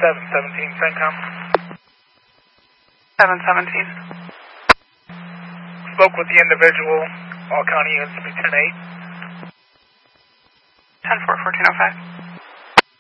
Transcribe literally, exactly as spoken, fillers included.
seven seventeen, CENTCOM. seven seventeen. Spoke with the individual. All county units to be ten eight. ten four, fourteen oh five.